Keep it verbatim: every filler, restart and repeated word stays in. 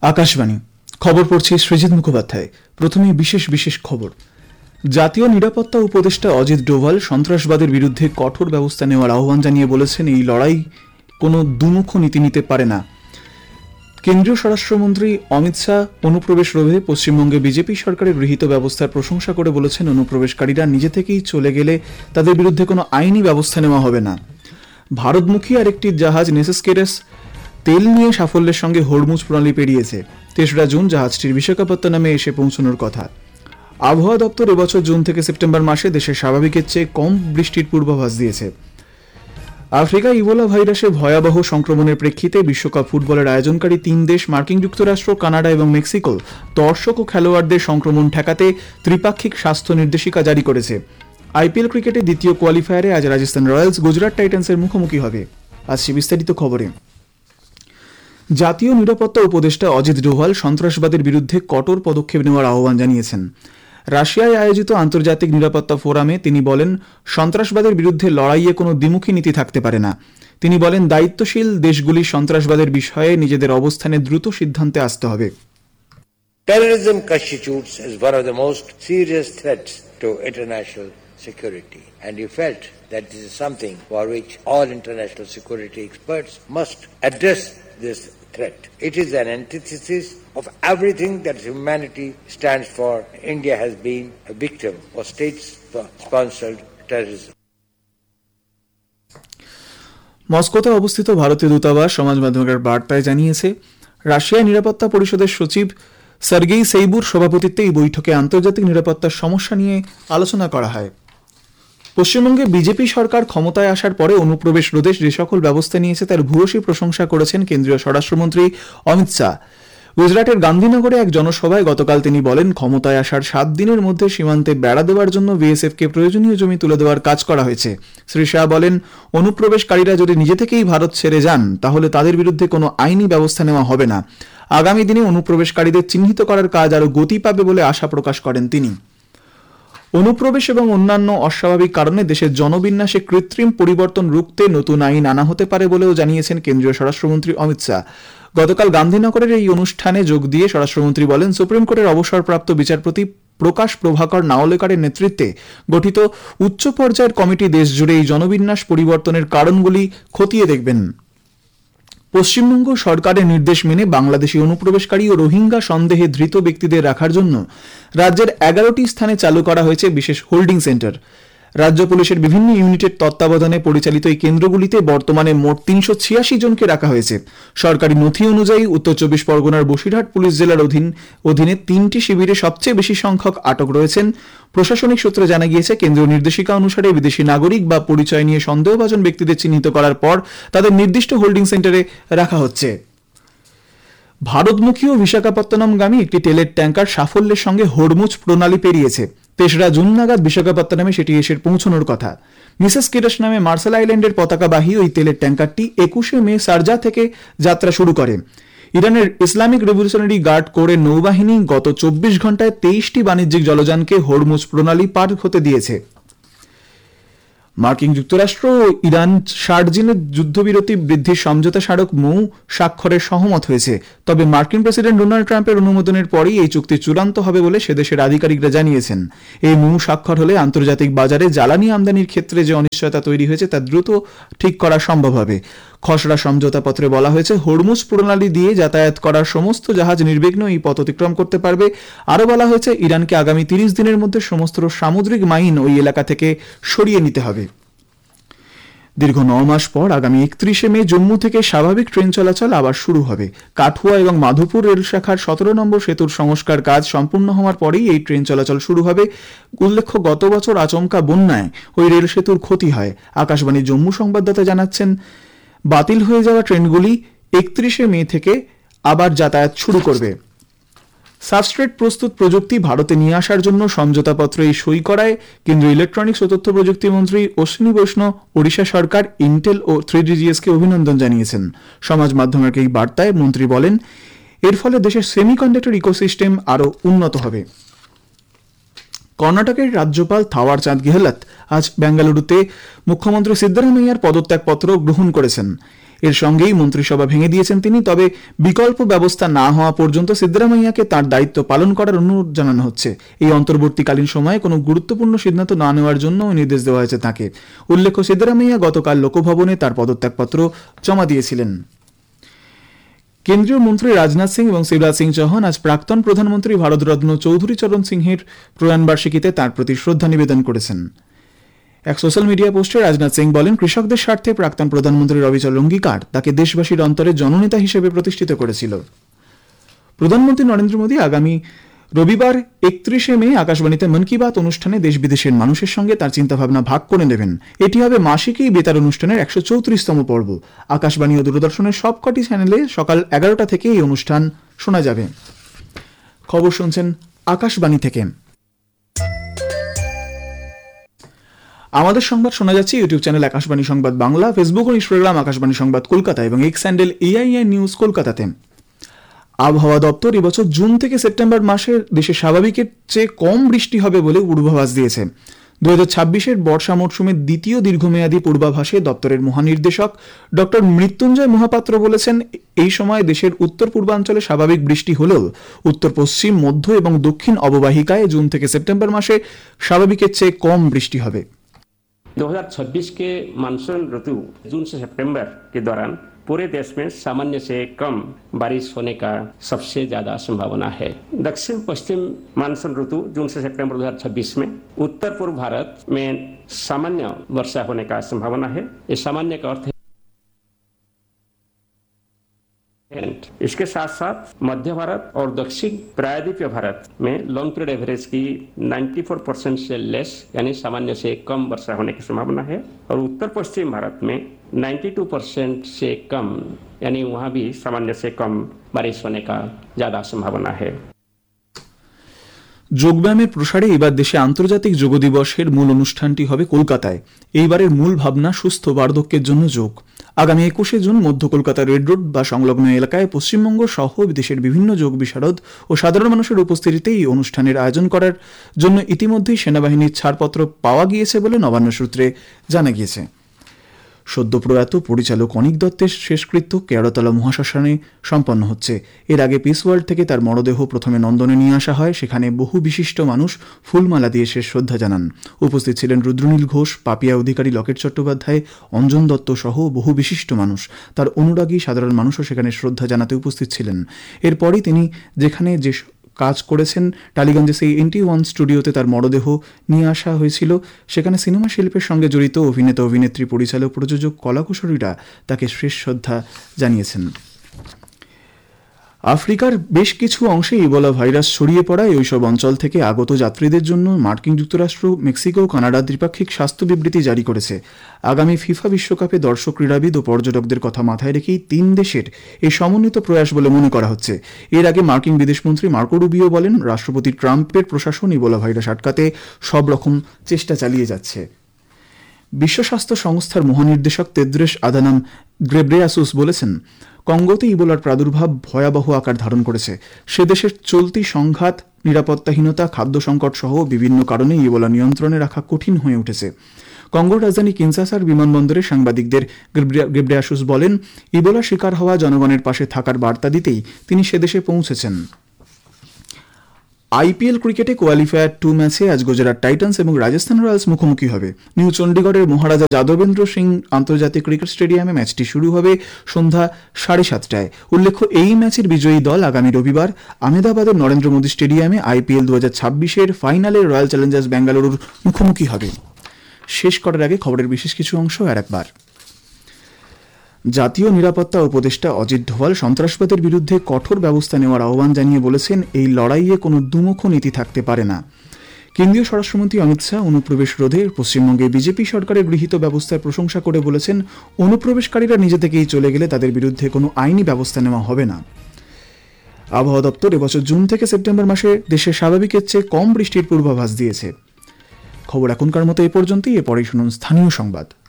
আকাশবাণী খবর পড়ছি সৃজিত মুখোপাধ্যায়। প্রথমেই বিশেষ বিশেষ খবর। জাতীয় নিরাপত্তা উপদেষ্টা অজিত ডোভাল সন্ত্রাসবাদের বিরুদ্ধে কঠোর ব্যবস্থা নেওয়ার আহ্বান জানিয়ে বলেছেন, এই লড়াই কোনো দুমুখ নীতি নিতে পারে না। কেন্দ্রীয় স্বরাষ্ট্রমন্ত্রী অমিত শাহ অনুপ্রবেশ রোধে পশ্চিমবঙ্গে বিজেপি সরকারের গৃহীত ব্যবস্থার প্রশংসা করে বলেছেন, অনুপ্রবেশকারীরা নিজে থেকেই চলে গেলে তাদের বিরুদ্ধে কোনো আইনি ব্যবস্থা নেওয়া হবে না। ভারতমুখী আরেকটি জাহাজ নেসেসকেরাস তেল নিয়ে সাফল্যের সঙ্গে হরমুজ প্রণালী পেরিয়েছে। তেসরা জুন জাহাজটির বিশাখাপত্তনমে এসে পৌঁছানোর কথা। আবহাওয়া দপ্তর এবছর জুন থেকে সেপ্টেম্বর মাসে দেশের স্বাভাবিকের চেয়ে কম বৃষ্টির পূর্বাভাস দিয়েছে। আফ্রিকায় ইবোলা ভাইরাসে ভয়াবহ সংক্রমণের প্রেক্ষিতে বিশ্বকাপ ফুটবলের আয়োজনকারী তিন দেশ মার্কিন যুক্তরাষ্ট্র, কানাডা এবং মেক্সিকো দর্শক ও খেলোয়াড়দের সংক্রমণ ঠেকাতে ত্রিপাক্ষিক স্বাস্থ্য নির্দেশিকা জারি করেছে। আইপিএল ক্রিকেটে দ্বিতীয় কোয়ালিফায়ারে আজ রাজস্থান রয়্যালস গুজরাট টাইটান্সের মুখোমুখি হবে। আসছে বিস্তারিত খবরে। জাতীয় নিরাপত্তা উপদেষ্টা অজিত ডোভাল সন্ত্রাসবাদের বিরুদ্ধে কঠোর পদক্ষেপ নেওয়ার আহ্বান জানিয়েছেন। রাশিয়ায় আয়োজিত আন্তর্জাতিক নিরাপত্তা ফোরামে তিনি বলেন, সন্ত্রাসবাদের বিরুদ্ধে লড়াইয়ে কোনো দ্বিমুখী নীতি থাকতে পারে না। তিনি বলেন, দায়িত্বশীল দেশগুলি সন্ত্রাসবাদের বিষয়ে নিজেদের অবস্থানে দ্রুত সিদ্ধান্তে আসতে হবে। Terrorism constitutes as one of the most serious threats to international security, and he felt that this is something for which all international security experts must address this threat. It is an antithesis of everything that humanity stands for. India has been a victim of state-sponsored terrorism. মস্কোতে অবস্থিত ভারতীয় দূতাবাস সমাজ মাধ্যমের বার্তায় জানিয়েছে, রাশিয়ার নিরাপত্তা পরিষদের সচিব সার্গেই সেইবুর সভাপতিত্বে এই বৈঠকে আন্তর্জাতিক নিরাপত্তার সমস্যা নিয়ে আলোচনা করা হয়। পশ্চিমবঙ্গে বিজেপি সরকার ক্ষমতায় আসার পরে অনুপ্রবেশ রোধে যে সকল ব্যবস্থা নিয়েছে তার ভূয়সী প্রশংসা করেছেন কেন্দ্রীয় স্বরাষ্ট্রমন্ত্রী অমিত শাহ। গুজরাটের গান্ধীনগরে এক জনসভায় গতকাল তিনি বলেন, ক্ষমতায় আসার সাত দিনের মধ্যে সীমান্তে বেড়া দেওয়ার জন্য বিএসএফকে প্রয়োজনীয় জমি তুলে দেওয়ার কাজ করা হয়েছে। শ্রী শাহ বলেন, অনুপ্রবেশকারীরা যদি নিজে থেকেই ভারত ছেড়ে যান তাহলে তাদের বিরুদ্ধে কোনো আইনি ব্যবস্থা নেওয়া হবে না। আগামী দিনে অনুপ্রবেশকারীদের চিহ্নিত করার কাজ আরও গতি পাবে বলে আশা প্রকাশ করেন তিনি। অনুপ্রবেশ এবং অন্যান্য অস্বাভাবিক কারণে দেশের জনবিন্যাসে কৃত্রিম পরিবর্তন রুখতে নতুন আইন আনা হতে পারে বলেও জানিয়েছেন কেন্দ্রীয় স্বরাষ্ট্রমন্ত্রী অমিত শাহ। গতকাল গান্ধীনগরের এই অনুষ্ঠানে যোগ দিয়ে স্বরাষ্ট্রমন্ত্রী বলেন, সুপ্রিম কোর্টের অবসরপ্রাপ্ত বিচারপতি প্রকাশ প্রভাকর নাওলেকরের নেতৃত্বে গঠিত উচ্চ পর্যায়ের কমিটি দেশজুড়ে এই জনবিন্যাস পরিবর্তনের কারণগুলি খতিয়ে দেখবেন। পশ্চিমবঙ্গ সরকারের নির্দেশ মেনে বাংলাদেশি অনুপ্রবেশকারী ও রোহিঙ্গা সন্দেহে ধৃত ব্যক্তিদের রাখার জন্য রাজ্যের এগারোটি স্থানে চালু করা হয়েছে বিশেষ হোল্ডিং সেন্টার। রাজ্য পুলিশের বিভিন্ন ইউনিটের তত্ত্বাবধানে পরিচালিত এই কেন্দ্রগুলিতে বর্তমানে মোট তিনশো ছিয়াশি জনকে রাখা হয়েছে। সরকারি নথি অনুযায়ী উত্তর চব্বিশ পরগনার বসিরহাট পুলিশ জেলার অধীন অধীনে তিনটি শিবিরে সবচেয়ে বেশি সংখ্যক আটক রয়েছেন। প্রশাসনিক সূত্রে জানা গিয়েছে, কেন্দ্রীয় নির্দেশিকা অনুসারে বিদেশি নাগরিক বা পরিচয় নিয়ে সন্দেহভাজন ব্যক্তিদের চিহ্নিত করার পর তাদের নির্দিষ্ট হোল্ডিং সেন্টারে রাখা হচ্ছে। ভারতমুখী ও বিশাখাপত্তনমগামী একটি তেলের ট্যাঙ্কার সাফল্যের সঙ্গে হরমুজ প্রণালী পেরিয়েছে। তেসরা জুন নাগাদ বিশাখাপত্তনমে সেটি এসে পৌঁছানোর কথা। মিসেস কিরাস নামে মার্শাল আইল্যান্ডের পতাকাবাহী ওই তেলের ট্যাঙ্কারটি একুশে মে শারজাহ থেকে যাত্রা শুরু করে। ইরানের ইসলামিক রেভলিউশনারি গার্ড কোরের নৌবাহিনী গত চব্বিশ ঘন্টায় তেইশটি বাণিজ্যিক জলযানকে হরমুজ প্রণালী পার হতে দিয়েছে। মার্কিন যুক্তরাষ্ট্র ও ইরান শারজিনের যুদ্ধবিরতি বৃদ্ধির সমঝোতা স্মারক মৌ স্বাক্ষরের সহমত হয়েছে। তবে মার্কিন প্রেসিডেন্ট ডোনাল্ড ট্রাম্পের অনুমোদনের পরই এই চুক্তি চূড়ান্ত হবে বলে সে দেশের আধিকারিকরা জানিয়েছেন। এই মৌ স্বাক্ষর হলে আন্তর্জাতিক বাজারে জ্বালানি আমদানির ক্ষেত্রে যে অনিশ্চয়তা তৈরি হয়েছে তা দ্রুত ঠিক করা সম্ভব হবে। খসড়া সমঝোতাপত্রে বলা হয়েছে, হরমুজ প্রণালী দিয়ে যাতায়াত করার সমস্ত জাহাজ নির্বিঘ্ন এই পথ অতিক্রম করতে পারবে। আরও বলা হয়েছে, ইরানকে আগামী তিরিশ দিনের মধ্যে সমস্ত সামুদ্রিক মাইন ওই এলাকা থেকে সরিয়ে নিতে হবে। দীর্ঘ ন মাস পর আগামী একত্রিশে মে জম্মু থেকে স্বাভাবিক ট্রেন চলাচল আবার শুরু হবে। কাঠুয়া এবং মাধুপুর রেল শাখার সতেরো নম্বর সেতুর সংস্কার কাজ সম্পূর্ণ হওয়ার পরেই এই ট্রেন চলাচল শুরু হবে। উল্লেখ্য, গত বছর আচমকা বন্যায় ওই রেল সেতুর ক্ষতি হয়। আকাশবাণী জম্মু সংবাদদাতা জানাচ্ছেন, বাতিল হয়ে যাওয়া ট্রেনগুলি একত্রিশে মে থেকে আবার যাতায়াত শুরু করবে। সাবস্ট্রেট প্রস্তুত প্রযুক্তি ভারতে নিয়ে আসার জন্য সমঝোতাপত্রে এই সই করায় কেন্দ্রীয় ইলেকট্রনিক্স ও তথ্য প্রযুক্তি মন্ত্রী অশ্বিনী বৈষ্ণব ওড়িশা সরকার, ইন্টেল ও three D G S K অভিনন্দন জানিয়েছেন। সমাজ মাধ্যমের এই বার্তায় মন্ত্রী বলেন, এর ফলে দেশের সেমিকন্ডাক্টর ইকোসিস্টেম আরও উন্নত হবে। কর্ণাটকের রাজ্যপাল থাওয়ার চাঁদ গেহলট আজ বেঙ্গালুরুতে মুখ্যমন্ত্রী সিদ্দারামাইয়ার পদত্যাগপত্র গ্রহণ করেছেন। এর সঙ্গেই মন্ত্রিসভা ভেঙে দিয়েছেন তিনি। তবে বিকল্প ব্যবস্থা না হওয়া পর্যন্ত সিদ্দারামাইয়াকে তার দায়িত্ব পালন করার অনুরোধ জানানো হচ্ছে। এই অন্তর্বর্তীকালীন সময়ে কোনো গুরুত্বপূর্ণ সিদ্ধান্ত না নেওয়ার জন্য নির্দেশ দেওয়া হয়েছে তাকে। উল্লেখ্য, সিদ্দারামাইয়া গতকাল লোকভবনে তার পদত্যাগপত্র জমা দিয়েছিলেন। কেন্দ্রীয় মন্ত্রী রাজনাথ সিং এবং শিবরাজ সিং চৌহান আজ প্রাক্তন প্রধানমন্ত্রী ভারতরত্ন চৌধুরী চরণ সিংহের প্রয়াণবার্ষিকীতে তার প্রতি শ্রদ্ধা নিবেদন করেছেন। এক সোশ্যাল মিডিয়া পোস্টে রাজনাথ সিং বলেন, কৃষকদের স্বার্থে প্রাক্তন প্রধানমন্ত্রীর অবিচল অঙ্গীকার তাকে দেশবাসীর অন্তরে জননেতা হিসেবে প্রতিষ্ঠিত করেছিল। প্রধানমন্ত্রী নরেন্দ্র মোদী আগামী রবিবার একত্রিশে মে আকাশবাণীতে মন কি বাত অনুষ্ঠানে দেশ বিদেশের মানুষের সঙ্গে তার চিন্তাভাবনা ভাগ করে নেবেন। এটি হবে মাসিক এই বেতার অনুষ্ঠানের একশো চৌত্রিশতম পর্ব। আকাশবাণী ও দূরদর্শনের সবকটি চ্যানেলে সকাল এগারোটা থেকে এই অনুষ্ঠান শোনা যাবে। খবর শুনছেন আকাশবাণী থেকে। আমাদের সংবাদ শোনা যাচ্ছে ইউটিউব চ্যানেল আকাশবাণী সংবাদ বাংলা, ফেসবুক ও ইনস্টাগ্রাম আকাশবাণী সংবাদ কলকাতা এবং এক্স হ্যান্ডেল এআইআই নিউজ কলকাতাতে। আবহাওয়া দপ্তর এবছর জুন থেকে সেপ্টেম্বর মাসে দেশে স্বাভাবিকের চেয়ে কম বৃষ্টি হবে বলে পূর্বাভাস দিয়েছে। দু হাজার ছাব্বিশের বর্ষা মরশুমের দ্বিতীয় দীর্ঘমেয়াদী পূর্বাভাসে দপ্তরের মহানির্দেশক ডক্টর মৃত্যুঞ্জয় মহাপাত্র বলেছেন, এই সময় দেশের উত্তর পূর্বাঞ্চলে স্বাভাবিক বৃষ্টি হলেও উত্তর পশ্চিম, মধ্য এবং দক্ষিণ অববাহিকায় জুন থেকে সেপ্টেম্বর মাসে স্বাভাবিকের চেয়ে কম বৃষ্টি হবে। दो हज़ार छब्बीस के मानसून ऋतु जून से सितंबर के दौरान पूरे देश में सामान्य से कम बारिश होने का सबसे ज्यादा संभावना है। दक्षिण पश्चिम मानसून ऋतु जून से सितंबर दो हज़ार छब्बीस में उत्तर पूर्व भारत में सामान्य वर्षा होने का संभावना है। ये सामान्य का अर्थ है इसके साथ साथ मध्य भारत और दक्षिण प्रायद्वीपीय भारत में लॉन्ग पीरियड एवरेज की चौरानवे परसेंट से लेस यानी सामान्य से कम वर्षा होने की संभावना है और उत्तर पश्चिम भारत में बानवे परसेंट से कम यानी वहां भी सामान्य से कम बारिश होने का ज्यादा संभावना है। যোগব্যায়ামের প্রসারে এবার দেশে আন্তর্জাতিক যোগ দিবসের মূল অনুষ্ঠানটি হবে কলকাতায়। এইবারের মূল ভাবনা সুস্থ বার্ধক্যের জন্য যোগ। আগামী একুশে জুন মধ্য কলকাতার রেড রোড বা সংলগ্ন এলাকায় পশ্চিমবঙ্গ সহ দেশের বিভিন্ন যোগ বিশারদ ও সাধারণ মানুষের উপস্থিতিতে এই অনুষ্ঠানের আয়োজন করার জন্য ইতিমধ্যেই সেনাবাহিনীর ছাড়পত্র পাওয়া গিয়েছে বলে নবান্ন সূত্রে জানা গিয়েছে। সদ্য প্রয়াত পরিচালক অনিক দত্তের শেষকৃত্য কেয়ারতলা মহাশ্মশানে সম্পন্ন হচ্ছে। এর আগে পিস ওয়ার্ল্ড থেকে তার মরদেহ প্রথমে নন্দনে নিয়ে আসা হয়। সেখানে বহু বিশিষ্ট মানুষ ফুলমালা দিয়ে শেষ শ্রদ্ধা জানান। উপস্থিত ছিলেন রুদ্রনীল ঘোষ, পাপিয়া অধিকারী, লকেট চট্টোপাধ্যায়, অঞ্জন দত্ত সহ বহু বিশিষ্ট মানুষ। তার অনুরাগী সাধারণ মানুষও সেখানে শ্রদ্ধা জানাতে উপস্থিত ছিলেন। এরপরই তিনি যেখানে যে কাজ করেছেন টালিগঞ্জে সেই এনটি ওয়ান স্টুডিওতে তার মরদেহ নিয়ে আসা হয়েছিল। সেখানে সিনেমা শিল্পের সঙ্গে জড়িত অভিনেতা, অভিনেত্রী, পরিচালক, প্রযোজক, কলাকুশলীরা তাকে শেষ শ্রদ্ধা জানিয়েছেন। আফ্রিকার বেশ কিছু অংশে ইবোলা ভাইরাস ছড়িয়ে পড়ায় ওইসব অঞ্চল থেকে আগত যাত্রীদের জন্য মার্কিন যুক্তরাষ্ট্র, মেক্সিকো ও কানাডা দ্বিপাক্ষিক স্বাস্থ্য বিবৃতি জারি করেছে। আগামী ফিফা বিশ্বকাপে দর্শক, ক্রীড়াবিদ ও পর্যটকদের কথা মাথায় রেখেই তিন দেশের এই সমন্বিত প্রয়াস বলে মনে করা হচ্ছে। এর আগে মার্কিন বিদেশমন্ত্রী মার্কো রুবিও বলেন, রাষ্ট্রপতি ট্রাম্পের প্রশাসন ইবোলা ভাইরাস আটকাতে সব রকম চেষ্টা চালিয়ে যাচ্ছে। বিশ্ব স্বাস্থ্য সংস্থার মহানির্দেশক তেদ্রেস আদানাম গ্রেব্রেয়াসুস বলেছেন, কঙ্গোতে ইবোলার প্রাদুর্ভাব ভয়াবহ আকার ধারণ করেছে। সে দেশের চলতি সংঘাত, নিরাপত্তাহীনতা, খাদ্য সংকট সহ বিভিন্ন কারণে ইবোলা নিয়ন্ত্রণে রাখা কঠিন হয়ে উঠেছে। কঙ্গোর রাজধানী কিনশাসার বিমানবন্দরে সাংবাদিকদের গ্রেব্রেয়াসুস বলেন, ইবোলা শিকার হওয়া জনগণের পাশে থাকার বার্তা দিতেই তিনি সে দেশে পৌঁছেছেন। আইপিএল ক্রিকেটে কোয়ালিফায়ার টু ম্যাচে আজ গুজরাট টাইটান্স এবং রাজস্থান রয়্যালস মুখোমুখি হবে। নিউ চণ্ডীগড়ের মহারাজা যাদবেন্দ্র সিং আন্তর্জাতিক ক্রিকেট স্টেডিয়ামে ম্যাচটি শুরু হবে সন্ধ্যা সাড়ে সাতটায়। উল্লেখ্য, এই ম্যাচের বিজয়ী দল আগামী রবিবার আহমেদাবাদের নরেন্দ্র মোদী স্টেডিয়ামে আইপিএল দু হাজার ছাব্বিশের ফাইনালে রয়্যাল চ্যালেঞ্জার্স বেঙ্গালুরুর মুখোমুখি হবে। শেষ করার আগে খবরের বিশেষ কিছু অংশ আর একবার। জাতীয় নিরাপত্তা উপদেষ্টা অজিত ডোভাল সন্ত্রাসবাদের বিরুদ্ধে কঠোর ব্যবস্থা নেওয়ার আহ্বান জানিয়ে বলেছেন, এই লড়াইয়ে কোনো দুমুখ নীতি থাকতে পারে না। কেন্দ্রীয় স্বরাষ্ট্রমন্ত্রী অমিত শাহ অনুপ্রবেশ রোধে পশ্চিমবঙ্গে বিজেপি সরকারের গৃহীত ব্যবস্থার প্রশংসা করে বলেছেন, অনুপ্রবেশকারীরা নিজে থেকেই চলে গেলে তাদের বিরুদ্ধে কোনো আইনি ব্যবস্থা নেওয়া হবে না। আবহাওয়া দপ্তর এবছর জুন থেকে সেপ্টেম্বর মাসে দেশে স্বাভাবিকের চেয়ে কম বৃষ্টির পূর্বাভাস দিয়েছে। খবর এখনকার মতো এ পর্যন্তই। এরপরেই শুনুন স্থানীয় সংবাদ।